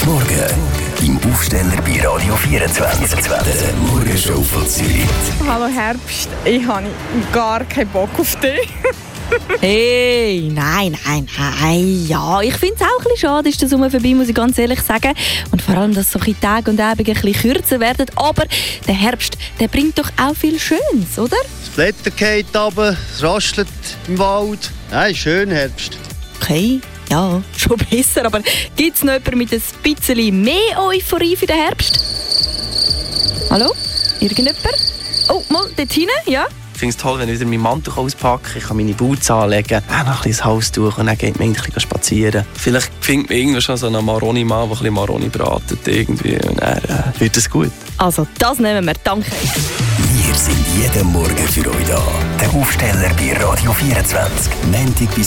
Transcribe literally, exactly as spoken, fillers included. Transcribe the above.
Morgen im Aufsteller bei Radio vierundzwanzig. Der Morgenshow von Zürich. Hallo Herbst, ich habe gar keinen Bock auf dich. Hey, nein, nein, nein. Ja, ich finde es auch ein bisschen schade, ist der Sommer vorbei, muss ich ganz ehrlich sagen. Und vor allem, dass so die Tage und Abende ein bisschen kürzer werden. Aber der Herbst, der bringt doch auch viel Schönes, oder? Das Blätter geht runter, es raschelt im Wald. Ja, ist schön, Herbst. Okay, ja, schon besser. Aber gibt es noch jemanden mit ein bisschen mehr Euphorie für den Herbst? Hallo? Irgendjemand? Oh, mal dort hinten, ja? Ich finde es toll, wenn ich wieder meinen Mantel auspacke, ich kann meine Boots anlegen, dann noch ein bisschen ins Haus durch und dann geht man ein bisschen spazieren. Vielleicht findet man irgendwo schon so einen Maroni-Mann, der ein bisschen Maroni bratet irgendwie, und dann äh, wird es gut. Also, das nehmen wir, danke. Wir sind jeden Morgen für euch da. Der Aufsteller bei Radio vierundzwanzig. Montag bis